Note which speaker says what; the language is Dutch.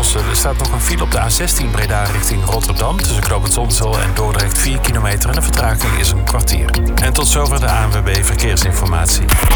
Speaker 1: oplossen. Er staat nog een file op de A16 Breda richting Rotterdam. Tussen Knoopend Zonzeel en Dordrecht 4 kilometer en de vertraging is een kwartier. En tot zover de ANWB Verkeersinformatie.